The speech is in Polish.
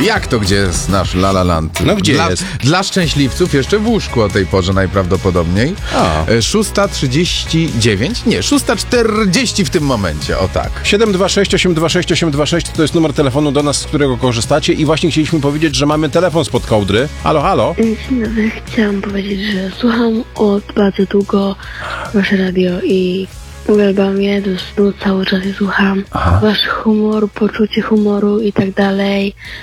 Jak to gdzie jest nasz La La Land? No gdzie jest? Dla szczęśliwców jeszcze w łóżku o tej porze najprawdopodobniej. 6:39? Nie, 6:40 w tym momencie, o tak. 726 826 826 to jest numer telefonu do nas, z którego korzystacie i właśnie chcieliśmy powiedzieć, że mamy telefon spod kołdry. Halo, halo? Dzień dobry, chciałam powiedzieć, że słucham od bardzo długo wasze radio i uwielbiam je, do snu cały czas je słucham. Wasz humor, poczucie humoru i tak dalej.